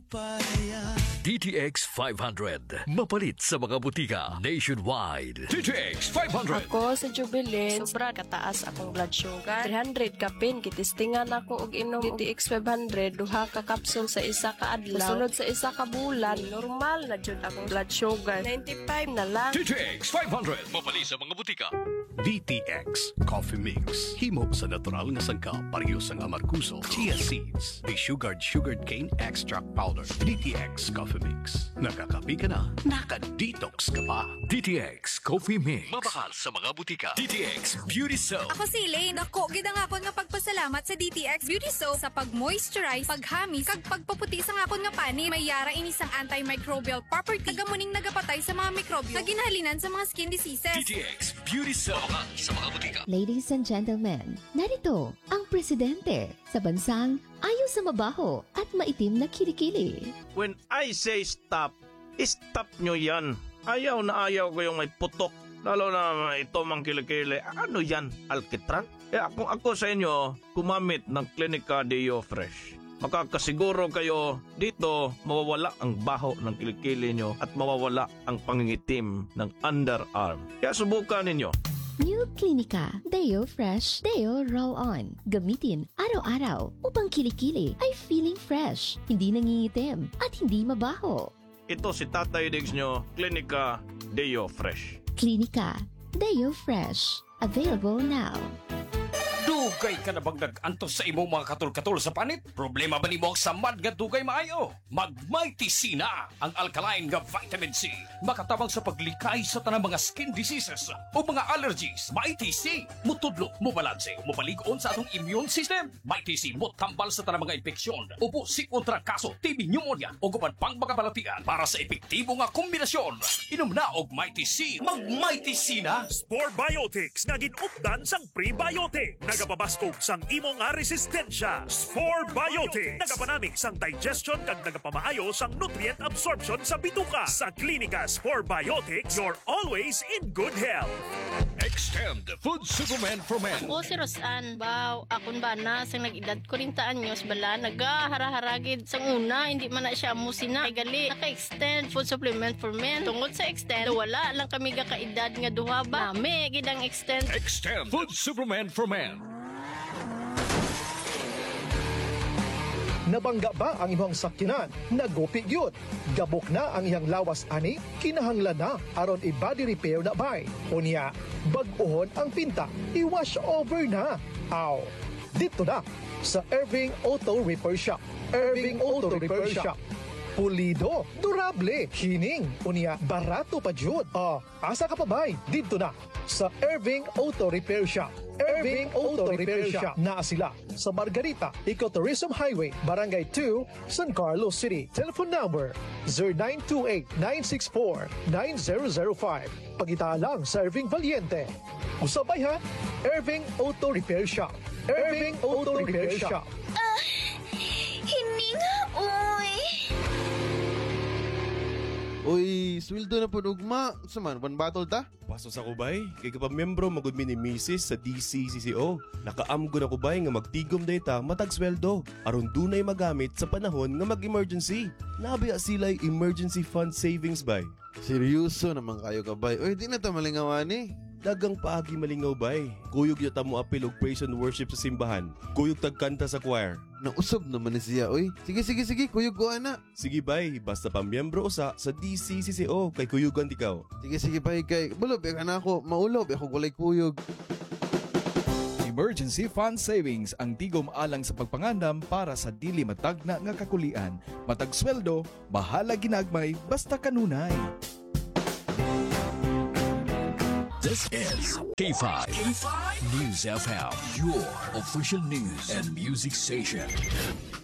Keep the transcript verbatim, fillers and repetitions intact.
D T X five hundred. Mapalit sa mga butika nationwide. D T X five hundred. Ako sa Jubilee, sobra kataas akong blood sugar. three hundred ka pin, kitistingan ako og inom D T X five hundred, duha ka capsule sa isa ka adlaw. Sunod sa isa ka bulan, normal na jud akong blood sugar. ninety-five na lang. D T X five hundred. Mapalit sa mga butika. D T X Coffee Mix. Himo sa natural nga sangkap, parehas ang amarkuso, chia seeds, desugared sugared cane extract powder. D T X Coffee Mix. Nakakapi ka na, naka-detox ka pa. D T X Coffee Mix. Mabakal sa mga butika. D T X Beauty Soap. Ako si Elaine. Ako, gidang akon nga pagpasalamat sa D T X Beauty Soap sa pag-moisturize, paghamis, kag pagpaputi sa akon nga pani. May yara inisang antimicrobial property. Tagamuning nagapatay sa mga mikrobyo na ginhalinan sa mga skin diseases. D T X Beauty Soap. Mabakal sa mga butika. Ladies and gentlemen, narito ang presidente sa bansang ayaw sa mabaho at maitim na kilikili. When I say stop, stop nyo yan. Ayaw na ayaw ko yung may putok. Lalo na ito mang kilikili. Ano yan? Alkitran? Kaya kung ako sa inyo, kumamit ng Clinica Deo Fresh. Makakasiguro kayo dito mawawala ang baho ng kilikili nyo at mawawala ang pangingitim ng underarm. Kaya subukan ninyo. New Clinica Deo Fresh Deo Roll-On. Gamitin araw-araw upang kilikili ay feeling fresh, hindi nangingitim at hindi mabaho. Ito si Tatay Diggs nyo, Clinica Deo Fresh. Clinica Deo Fresh. Available now. Dugay ka na bang nag-antos sa imong mga katul-katul sa panit? Problema ba ni mo ang samad nga dugay maayo? Mag-Mighty C na ang alkaline nga vitamin C. Makatabang sa paglikay sa tanang mga skin diseases o mga allergies. Mighty C. Mutudlo, mubalanse, mupaligon sa atong immune system. Mighty C mo tambal sa tanang mga infeksyon. Upo si kontra kaso, T B pneumonia o guban pang mga balatian para sa epektibo nga kombinasyon. Inom na og Mighty C. Mag-Mighty C na. Spore Biotics nga ginupdan sang prebiotic. Nagapabaskog sang imo nga resistensya. Spore Biotics. Nagapanamig sang digestion kag nagapamaayo sang nutrient absorption sa bituka. Sa Klinika Spore Biotics, you're always in good health. Extend Food Supplement for Men. Ako si Rosan, baw, akon ba na sang nag-edad ko rin taan nyos bala, nagaharaharagid sang una, hindi man na siya musina. Ay gali, naka-extend Food Supplement for Men. Tungod sa extend, wala lang kami gakaedad nga duha ba. Nami, gidang extend. Extend Food Supplement for Men. Nabangga ba ang imong sakyanan? Nagupi gyud. Gabok na ang iyang lawas ani, kinahanglan na aron i-body repair na bay. Unya, bag-ohon ang pinta, i-wash over na. Aw, dito na sa Irving Auto Repair Shop. Irving Auto Repair Shop. Pulido, durable, hining, unya, barato pa jud. Ah, asa ka pa bay? Dito na sa Irving Auto Repair Shop. Irving Auto Repair Shop. Naa sila sa Margarita, Ecotourism Highway, Barangay two, San Carlos City. Telephone number zero nine two eight, nine six four, nine zero zero five. Pagita lang sa Irving Valiente. Usabay ha, Irving Auto Repair Shop. Irving Auto Repair Shop. Ah, hininga, uy. Uy, sweldo na po ugma. Saman, one battle ta? Paso sa kubay, kay kapag membro magud mi ni Missus sa D C C C O. Nakaamgo na kubay nga magtigom data matag sweldo aron dunay magamit sa panahon nga mag-emergency. Nabiya sila'y emergency fund savings bay. Seryoso naman kayo kabay. Uy, di na ta malingawan eh. Dagang paagi malingaw bay. Kuyog yata mo apil og praise and worship sa simbahan. Kuyog tagkanta sa choir. Nausob naman ni siya, uy. Sige, sige, sige, kuyog ko ana. Sige bay, basta pa miyembro usa sa D C C C O kay kuyugan ikaw. Sige, sige bay, kay bulob ka na ako. Maulob ako gulay kuyog. Emergency Fund Savings ang tigom alang sa pagpangandam para sa dili matagna nga kakulian. Matag sweldo, bahala ginagmay, basta kanunay. This is K five, K five News F M, your official news and music station.